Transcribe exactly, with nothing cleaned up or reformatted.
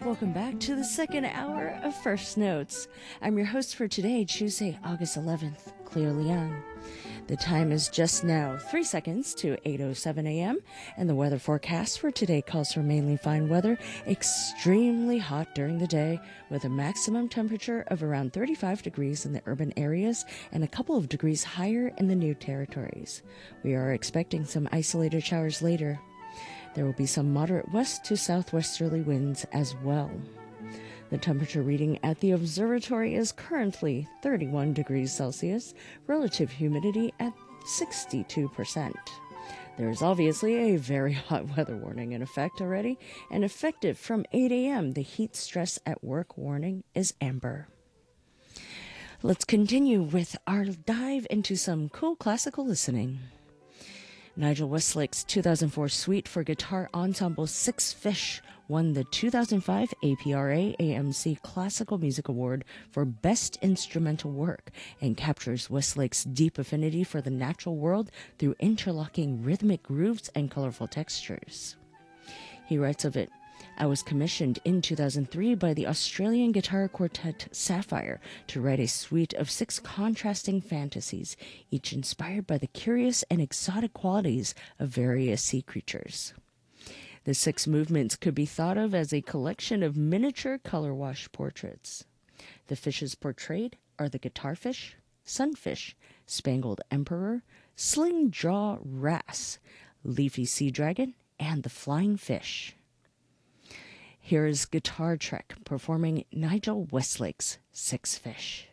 welcome back to the second hour of First Notes. I'm your host for today, Tuesday, August eleventh, Claire Leung. The time is just now three seconds to eight oh seven a.m., and the weather forecast for today calls for mainly fine weather, extremely hot during the day, with a maximum temperature of around thirty-five degrees in the urban areas and a couple of degrees higher in the New Territories. We are expecting some isolated showers later. There will be some moderate west to southwesterly winds as well. The temperature reading at the observatory is currently thirty-one degrees Celsius, relative humidity at sixty-two percent. There is obviously a very hot weather warning in effect already, and effective from eight a.m., the heat stress at work warning is amber. Let's continue with our dive into some cool classical listening. Nigel Westlake's two thousand four suite for guitar ensemble Six Fish won the two thousand five A P R A A M C Classical Music Award for Best Instrumental Work and captures Westlake's deep affinity for the natural world through interlocking rhythmic grooves and colorful textures. He writes of it, "I was commissioned in two thousand three by the Australian guitar quartet Sapphire to write a suite of six contrasting fantasies, each inspired by the curious and exotic qualities of various sea creatures. The six movements could be thought of as a collection of miniature color wash portraits. The fishes portrayed are the guitarfish, sunfish, spangled emperor, sling jaw wrasse, leafy sea dragon, and the flying fish." Here is Guitar Trek performing Nigel Westlake's Six Fish.